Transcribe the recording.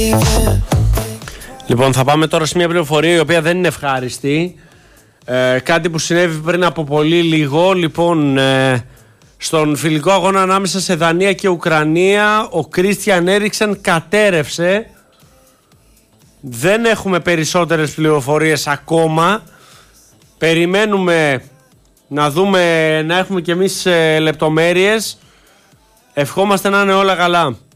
Λοιπόν, θα πάμε τώρα σε μια πληροφορία η οποία δεν είναι ευχάριστη. Κάτι που συνέβη πριν από πολύ λίγο. Λοιπόν, στον φιλικό αγώνα ανάμεσα σε Δανία και Ουκρανία, ο Κρίστιαν Έριξεν κατέρευσε. Δεν έχουμε περισσότερες πληροφορίες ακόμα. Περιμένουμε να δούμε, να έχουμε κι εμείς λεπτομέρειες. Ευχόμαστε να είναι όλα καλά.